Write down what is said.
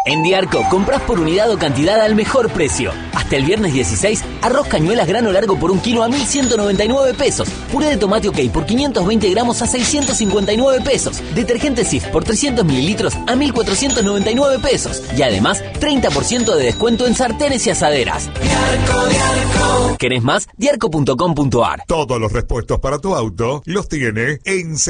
En Diarco, comprás por unidad o cantidad al mejor precio. Hasta el viernes 16, arroz cañuelas grano largo por 1 kilo a 1.199 pesos. Puré de tomate OK por 520 gramos a 659 pesos. Detergente Cif por 300 mililitros a 1.499 pesos. Y además, 30% de descuento en sartenes y asaderas. Diarco. ¿Querés más? Diarco.com.ar. Todos los repuestos para tu auto los tiene en